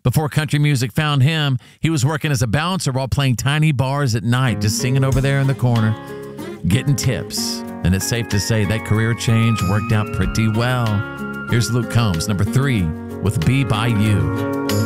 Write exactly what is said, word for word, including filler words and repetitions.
Before country music found him, he was working as a bouncer while playing tiny bars at night, just singing over there in the corner, getting tips. And it's safe to say that career change worked out pretty well. Here's Luke Combs, number three, with Be By You.